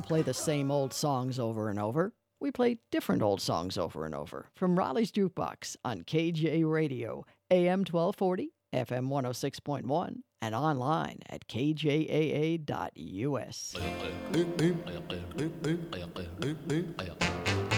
play the same old songs over and over. We play different old songs over and over from Raleigh's Jukebox on KJ Radio, AM 1240, FM 106.1, and online at kjaa.us.